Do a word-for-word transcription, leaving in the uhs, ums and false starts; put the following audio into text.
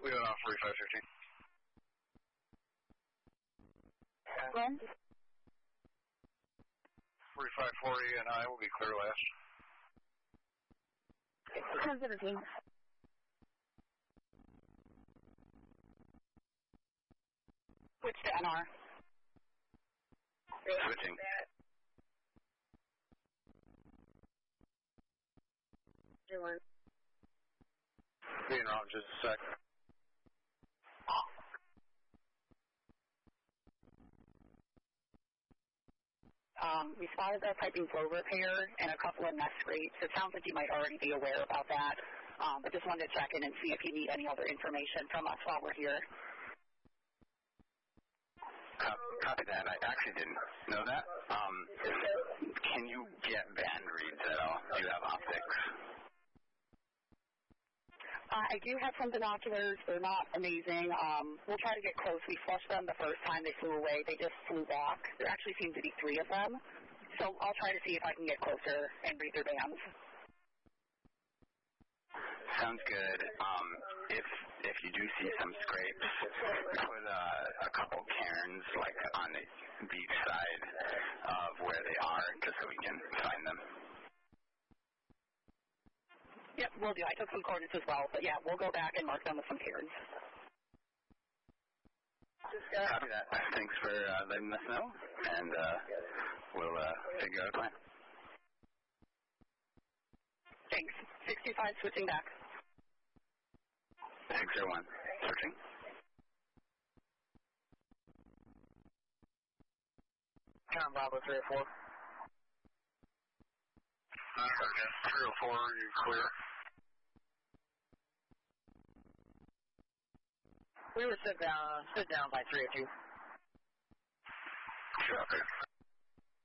We went off forty-five fifteen. When? forty-five forty and I will be clear last. ten seventeen. Switch to N R. Switching. Doing. Being wrong just a sec. Um, we spotted a piping flow repair and a couple of nest scrapes. It sounds like you might already be aware about that, um, but just wanted to check in and see if you need any other information from us while we're here. Copy that. I actually didn't know that. Um, can you get band reads at all? Do you have optics? Uh, I do have some binoculars. They're not amazing. Um, we'll try to get close. We flushed them the first time they flew away. They just flew back. There actually seem to be three of them. So I'll try to see if I can get closer and read their bands. Sounds good. Um, if if you do see some scrapes, put uh, a couple cairns like on the beach side of where they are, just so we can find them. Yep, we'll do. I took some coordinates as well, but yeah, we'll go back and mark them with some cairns. Copy that. Thanks for uh, letting us know, and uh, we'll uh, figure out a plan. Thanks. sixty-five, switching back. six zero one, searching. Count Bravo three oh four. three oh four, you clear? We were sit down, sit down by three oh two. Sure, okay.